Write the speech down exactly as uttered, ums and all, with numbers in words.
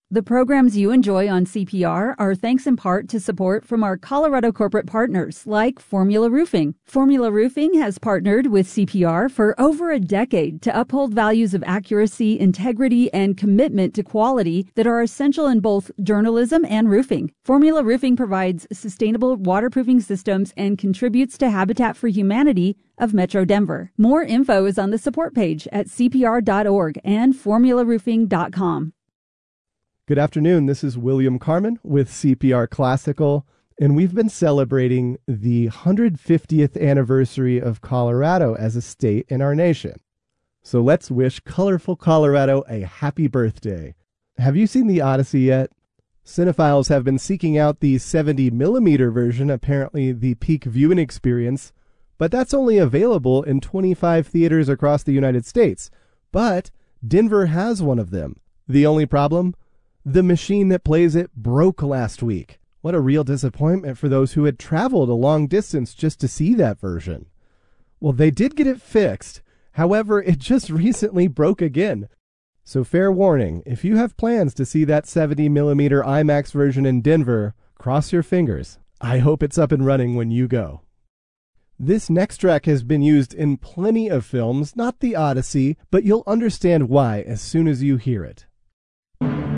The programs you enjoy on C P R are thanks in part to support from our Colorado corporate partners like Formula Roofing. Formula Roofing has partnered with C P R for over a decade to uphold values of accuracy, integrity, and commitment to quality that are essential in both journalism and roofing. Formula Roofing provides sustainable waterproofing systems and contributes to Habitat for Humanity of Metro Denver. More info is on the support page at C P R dot org and formula roofing dot com. Good afternoon. This is William Carmen with C P R Classical, and we've been celebrating the one hundred fiftieth anniversary of Colorado as a state in our nation. So let's wish colorful Colorado a happy birthday. Have you seen The Odyssey yet? Cinephiles have been seeking out the seventy millimeter version, apparently the peak viewing experience, but that's only available in twenty-five theaters across the United States. But Denver has one of them. The only problem? The machine that plays it broke last week. What a real disappointment for those who had traveled a long distance just to see that version. Well, they did get it fixed. However, it just recently broke again. So fair warning, if you have plans to see that seventy millimeter IMAX version in Denver, cross your fingers. I hope it's up and running when you go. This next track has been used in plenty of films, not The Odyssey, but you'll understand why as soon as you hear it.